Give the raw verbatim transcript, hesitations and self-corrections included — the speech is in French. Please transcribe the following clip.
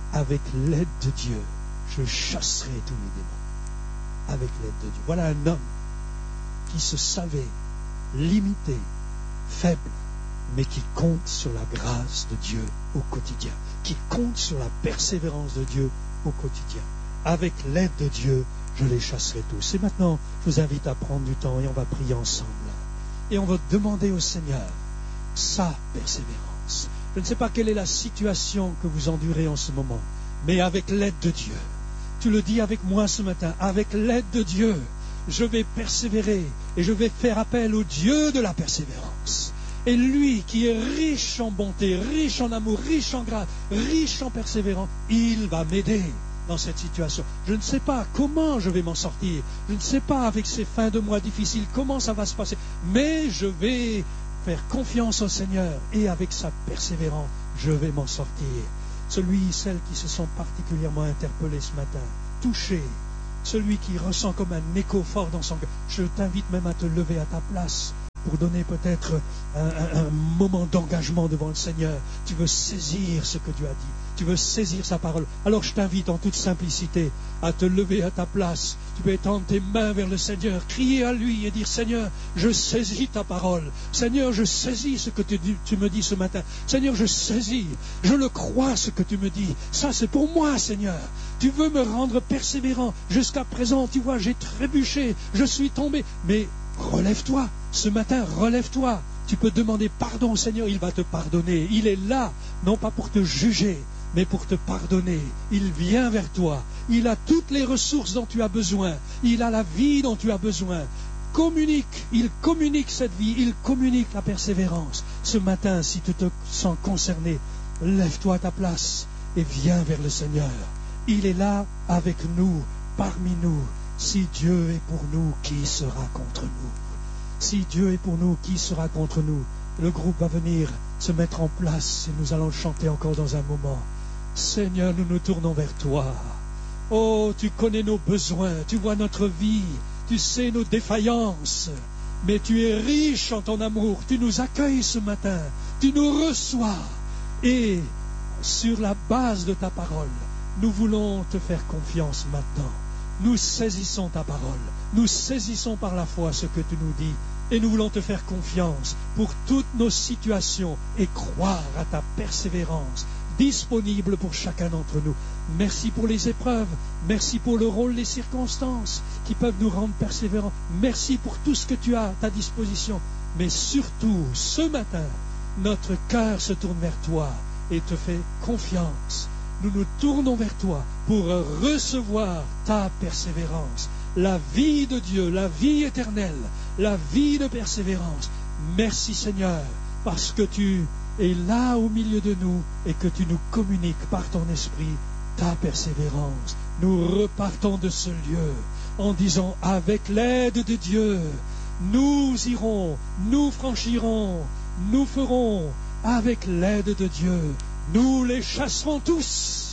avec l'aide de Dieu, je chasserai tous les démons. Avec l'aide de Dieu. Voilà un homme qui se savait limité, faible, mais qui compte sur la grâce de Dieu au quotidien, qui compte sur la persévérance de Dieu au quotidien. Avec l'aide de Dieu, je les chasserai tous. Et maintenant, je vous invite à prendre du temps et on va prier ensemble. Et on va demander au Seigneur sa persévérance. Je ne sais pas quelle est la situation que vous endurez en ce moment, mais avec l'aide de Dieu, tu le dis avec moi ce matin, avec l'aide de Dieu, je vais persévérer et je vais faire appel au Dieu de la persévérance. Et lui qui est riche en bonté, riche en amour, riche en grâce, riche en persévérance, il va m'aider dans cette situation. Je ne sais pas comment je vais m'en sortir. Je ne sais pas avec ces fins de mois difficiles comment ça va se passer. Mais je vais faire confiance au Seigneur et avec sa persévérance, je vais m'en sortir. Celui, celles qui se sont particulièrement interpellés ce matin, touchés, celui qui ressent comme un écho fort dans son cœur, je t'invite même à te lever à ta place pour donner peut-être un, un, un moment d'engagement devant le Seigneur. Tu veux saisir ce que Dieu a dit. Tu veux saisir sa parole. Alors je t'invite en toute simplicité à te lever à ta place. Tu peux étendre tes mains vers le Seigneur, crier à lui et dire: Seigneur, je saisis ta parole. Seigneur, je saisis ce que tu, tu me dis ce matin. Seigneur, je saisis, je le crois ce que tu me dis. Ça c'est pour moi, Seigneur. Tu veux me rendre persévérant. Jusqu'à présent, tu vois, j'ai trébuché, je suis tombé. Mais relève-toi, ce matin, relève-toi. Tu peux demander pardon au Seigneur, il va te pardonner. Il est là, non pas pour te juger, mais pour te pardonner. Il vient vers toi. Il a toutes les ressources dont tu as besoin. Il a la vie dont tu as besoin. Communique, il communique cette vie, il communique la persévérance. Ce matin, si tu te sens concerné, lève-toi à ta place et viens vers le Seigneur. Il est là avec nous, parmi nous. Si Dieu est pour nous, qui sera contre nous? Si Dieu est pour nous, qui sera contre nous? Le groupe va venir se mettre en place et nous allons le chanter encore dans un moment. Seigneur, nous nous tournons vers toi. Oh, tu connais nos besoins, tu vois notre vie, tu sais nos défaillances, mais tu es riche en ton amour, tu nous accueilles ce matin, tu nous reçois. Et sur la base de ta parole, nous voulons te faire confiance maintenant. Nous saisissons ta parole, nous saisissons par la foi ce que tu nous dis, et nous voulons te faire confiance pour toutes nos situations et croire à ta persévérance disponible pour chacun d'entre nous. Merci pour les épreuves, merci pour le rôle, les circonstances qui peuvent nous rendre persévérants. Merci pour tout ce que tu as à ta disposition. Mais surtout, ce matin, notre cœur se tourne vers toi et te fait confiance. Nous nous tournons vers toi pour recevoir ta persévérance, la vie de Dieu, la vie éternelle, la vie de persévérance. Merci Seigneur, parce que tu es là au milieu de nous et que tu nous communiques par ton esprit ta persévérance. Nous repartons de ce lieu en disant: avec l'aide de Dieu, nous irons, nous franchirons, nous ferons, avec l'aide de Dieu, nous les chasserons tous.